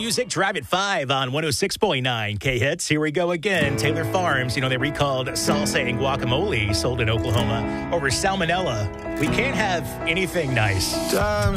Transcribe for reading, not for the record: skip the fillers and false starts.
music. Drive at 5 on 106.9 K-Hits. Here we go again. Taylor Farms, they recalled salsa and guacamole sold in Oklahoma over salmonella. We can't have anything nice. Times